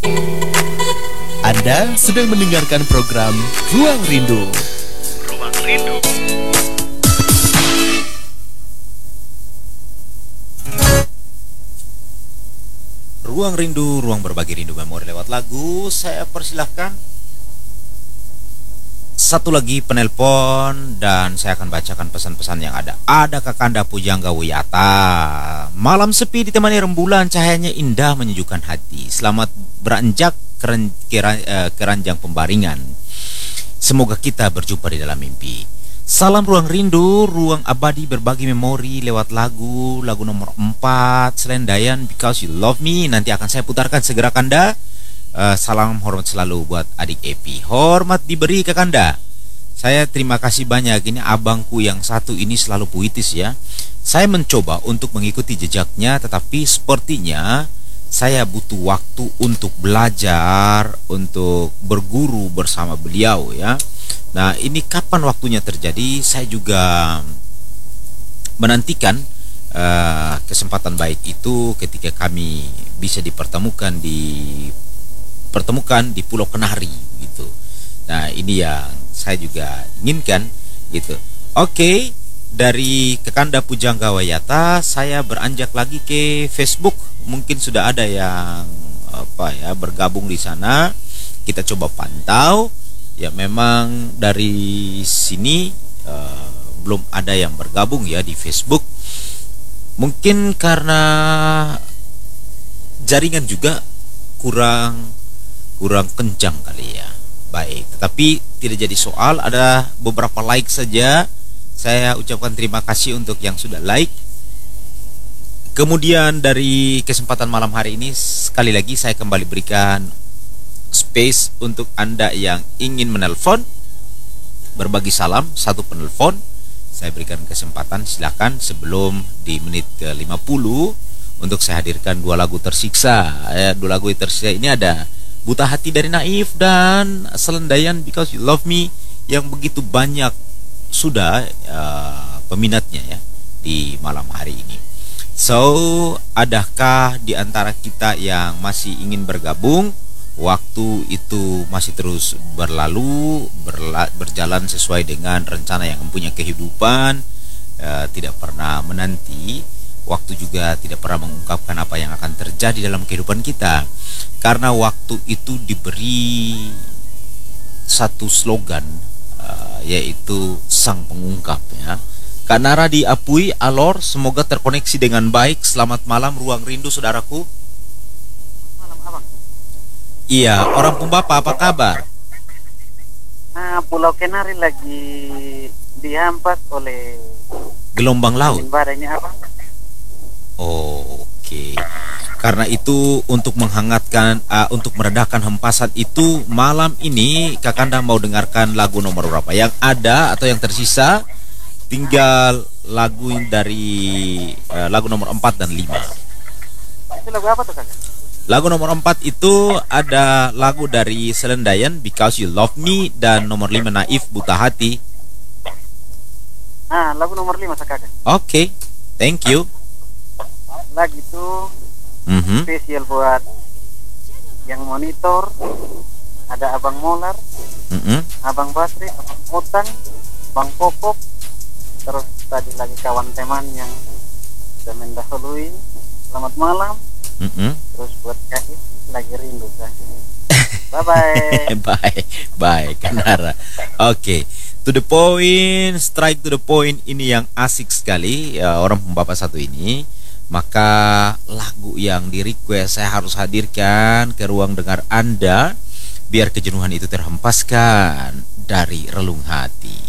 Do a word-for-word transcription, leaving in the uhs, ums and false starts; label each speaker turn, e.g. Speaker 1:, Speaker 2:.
Speaker 1: Anda sedang mendengarkan program Ruang Rindu. Ruang Rindu.
Speaker 2: Ruang Rindu, ruang berbagi rindu memori lewat lagu. Saya persilahkan satu lagi penelpon dan saya akan bacakan pesan-pesan yang ada. Ada Kakanda Pujangga Wiyata. Malam sepi ditemani rembulan, cahayanya indah menyejukkan hati. Selamat beranjak Keran, keran, uh, keranjang pembaringan. Semoga kita berjumpa di dalam mimpi. Salam Ruang Rindu, ruang abadi berbagi memori lewat lagu. Lagu nomor empat, Selendayan, Because You Love Me. Nanti akan saya putarkan segera Kanda. uh, Salam hormat selalu buat adik Epi. Hormat diberi Kakanda. Saya terima kasih banyak. Ini abangku yang satu ini selalu puitis ya. Saya mencoba untuk mengikuti jejaknya, tetapi sepertinya saya butuh waktu untuk belajar, untuk berguru bersama beliau ya. Nah, ini kapan waktunya terjadi? Saya juga menantikan uh, kesempatan baik itu ketika kami bisa dipertemukan di pertemukan di Pulau Kenari gitu. Nah, ini yang saya juga inginkan gitu. Oke, dari Kakanda Pujangga Wiyata saya beranjak lagi ke Facebook. Mungkin sudah ada yang apa ya bergabung di sana. Kita coba pantau. Ya memang dari sini uh, belum ada yang bergabung ya di Facebook. Mungkin karena jaringan juga kurang kurang kencang kali ya. Baik, tetapi tidak jadi soal. Ada beberapa like saja. Saya ucapkan terima kasih untuk yang sudah like. Kemudian dari kesempatan malam hari ini, sekali lagi saya kembali berikan space untuk Anda yang ingin menelpon, berbagi salam, satu penelpon. Saya berikan kesempatan, silakan sebelum di menit ke lima puluh untuk saya hadirkan dua lagu tersiksa. Ya, dua lagu tersiksa ini ada Buta Hati dari Naif dan Selendayan, Because You Love Me, yang begitu banyak sudah uh, peminatnya ya di malam hari ini. So, adakah di antara kita yang masih ingin bergabung? Waktu itu masih terus berlalu, berla berjalan sesuai dengan rencana yang mempunyai kehidupan, uh, tidak pernah menanti. Waktu juga tidak pernah mengungkapkan apa yang akan terjadi dalam kehidupan kita. Karena waktu itu diberi satu slogan, uh, yaitu Sang Pengungkap ya. Kak Nara di Apui, Alor, semoga terkoneksi dengan baik. Selamat malam Ruang Rindu saudaraku.
Speaker 3: Malam abang.
Speaker 2: Iya, orang Pumbapa apa kabar?
Speaker 3: Nah, Pulau Kenari lagi dihampas oleh
Speaker 2: gelombang laut.
Speaker 3: Badainya abang.
Speaker 2: Oh, oke. Okay. Karena itu untuk menghangatkan, uh, untuk meredakan hempasan itu, malam ini Kakanda mau dengarkan lagu nomor berapa? Yang ada atau yang tersisa? Tinggal lagu dari uh, lagu nomor empat dan lima.
Speaker 3: Itu lagu apa tuh kakak?
Speaker 2: Lagu nomor empat itu ada lagu dari Selendayan, Because You Love Me, dan nomor lima Naif, Buta Hati.
Speaker 3: Ah, lagu nomor lima kakak.
Speaker 2: Oke, okay, thank you.
Speaker 3: Lagu itu
Speaker 2: mm-hmm.
Speaker 3: spesial buat yang monitor. Ada Abang Molar,
Speaker 2: mm-hmm.
Speaker 3: Abang Basri, Abang Utang, Bang Popop. Terus tadi lagi kawan teman yang sudah mendahului. Selamat malam.
Speaker 2: Mm-hmm.
Speaker 3: Terus buat Kak Isi lagi rindu kan. Bye bye.
Speaker 2: Bye bye Kanara. Oke, okay. To the point, straight to the point. Ini yang asik sekali ya, orang Pembapak satu ini. Maka lagu yang di request saya harus hadirkan ke ruang dengar Anda, biar kejenuhan itu terhempaskan dari relung hati.